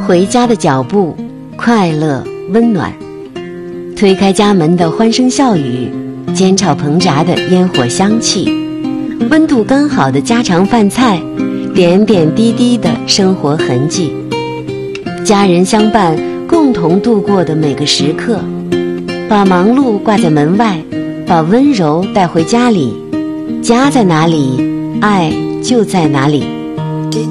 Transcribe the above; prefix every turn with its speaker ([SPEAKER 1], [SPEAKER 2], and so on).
[SPEAKER 1] 回家的脚步，快乐温暖。推开家门的欢声笑语，煎炒烹炸的烟火香气，温度刚好的家常饭菜，点点滴滴的生活痕迹。家人相伴，共同度过的每个时刻，把忙碌挂在门外，把温柔带回家里。家在哪里，爱就在哪里。